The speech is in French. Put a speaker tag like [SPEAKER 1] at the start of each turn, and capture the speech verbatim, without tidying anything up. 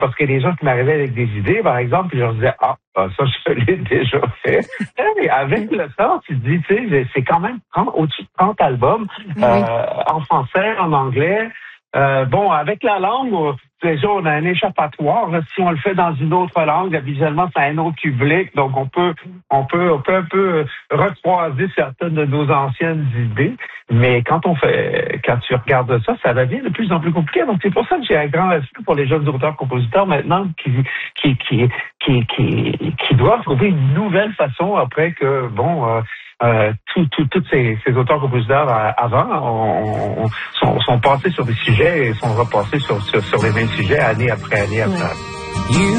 [SPEAKER 1] parce que les gens qui m'arrivaient avec des idées, par exemple, puis je leur disais, ah, ah ça, je l'ai déjà fait. Et avec le temps, tu te dis, tu sais, c'est quand même trente, au-dessus de trente albums,
[SPEAKER 2] Oui.
[SPEAKER 1] euh, en français, en anglais. Euh, bon, avec la langue, déjà, on a un échappatoire. Là. Si on le fait dans une autre langue, visuellement, c'est un autre public. Donc, on peut, on peut, on peut un peu recroiser certaines de nos anciennes idées. Mais quand on fait, quand tu regardes ça, ça devient de plus en plus compliqué. Donc, c'est pour ça que j'ai un grand respect pour les jeunes auteurs-compositeurs maintenant qui, qui, qui, qui, qui, qui doivent trouver une nouvelle façon après que, bon, euh, Euh, tous tout, tout ces, ces auteurs-compositeurs euh, avant on, on, sont, sont passés sur des sujets et sont repassés sur, sur, sur les mêmes sujets année après année après année.
[SPEAKER 2] You